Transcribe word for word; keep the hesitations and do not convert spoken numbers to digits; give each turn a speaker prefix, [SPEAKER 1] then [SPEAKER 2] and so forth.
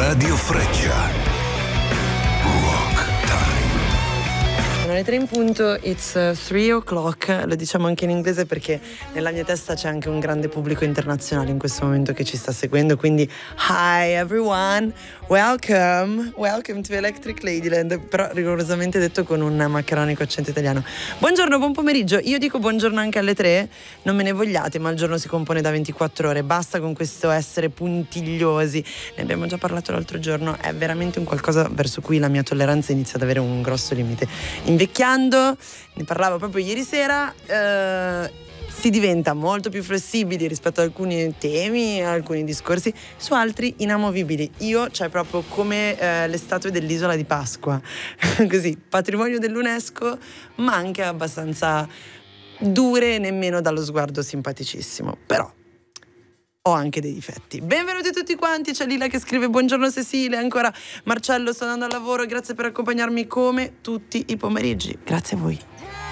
[SPEAKER 1] Radio Freccia.
[SPEAKER 2] Sono le tre in punto, it's uh, three o'clock, lo diciamo anche in inglese perché nella mia testa c'è anche un grande pubblico internazionale in questo momento che ci sta seguendo, quindi hi everyone, welcome, welcome to Electric Ladyland, però rigorosamente detto con un maccheronico accento italiano. Buongiorno, buon pomeriggio, io dico buongiorno anche alle tre, non me ne vogliate, ma il giorno si compone da ventiquattro ore, basta con questo essere puntigliosi, ne abbiamo già parlato l'altro giorno, è veramente un qualcosa verso cui la mia tolleranza inizia ad avere un grosso limite. Invecchiando, ne parlavo proprio ieri sera, eh, si diventa molto più flessibili rispetto ad alcuni temi, alcuni discorsi, su altri inamovibili. Io, cioè proprio come eh, le statue dell'isola di Pasqua, così, patrimonio dell'UNESCO, ma anche abbastanza dure, nemmeno dallo sguardo simpaticissimo, però ho anche dei difetti. Benvenuti tutti quanti, c'è Lila che scrive buongiorno Cecilia, ancora Marcello sto andando al lavoro, grazie per accompagnarmi come tutti i pomeriggi, grazie a voi.